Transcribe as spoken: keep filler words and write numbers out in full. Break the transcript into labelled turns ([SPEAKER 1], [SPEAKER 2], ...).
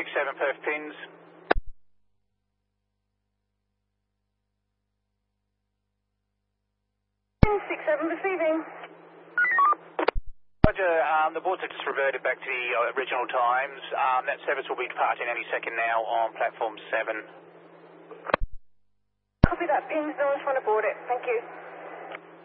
[SPEAKER 1] six seven perf pins.
[SPEAKER 2] six seven receiving.
[SPEAKER 1] Roger, um, the boards have just reverted back to the original times. Um, that service will be departing any second now on platform seven.
[SPEAKER 2] Copy that, pings. No one's trying to board it. Thank you.